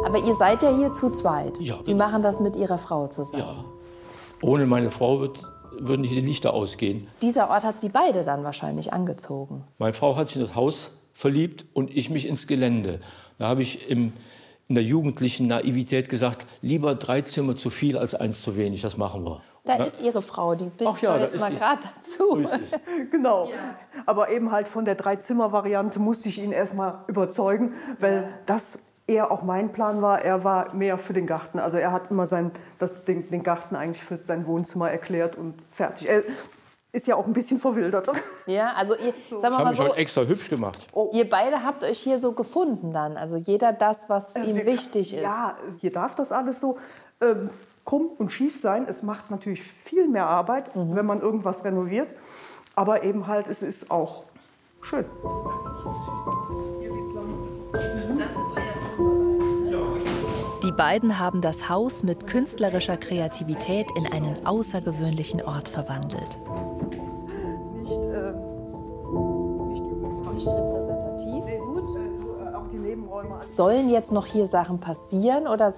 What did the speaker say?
Aber ihr seid ja hier zu zweit. Ja. Sie machen das mit Ihrer Frau zusammen. Ja. Ohne meine Frau würden nicht die Lichter ausgehen. Dieser Ort hat Sie beide dann wahrscheinlich angezogen. Meine Frau hat sich in das Haus verliebt und ich mich ins Gelände. Da habe ich in der jugendlichen Naivität gesagt, lieber 3 Zimmer zu viel als 1 zu wenig, das machen wir. Da ist Ihre Frau, die bin Ach ich ja, doch da jetzt ist mal die. gerade dazu. Grüß dich. Genau. Aber eben halt von der 3-Zimmer-Variante musste ich ihn erst mal überzeugen, weil das eher auch mein Plan war. Er war mehr für den Garten. Also er hat immer den Garten eigentlich für sein Wohnzimmer erklärt und fertig. Er ist ja auch ein bisschen verwildert. Ja, also ihr, sagen wir Das haben mal wir so, schon extra hübsch gemacht. ihr beide habt euch hier so gefunden dann. Also jeder das, was ihm wichtig ist. Ja, hier darf das alles so krumm und schief sein. Es macht natürlich viel mehr Arbeit, wenn man irgendwas renoviert. Aber eben halt, es ist auch schön. Die beiden haben das Haus mit künstlerischer Kreativität in einen außergewöhnlichen Ort verwandelt. Nicht Nicht repräsentativ, gut. Auch die Nebenräume. Sollen jetzt noch hier Sachen passieren oder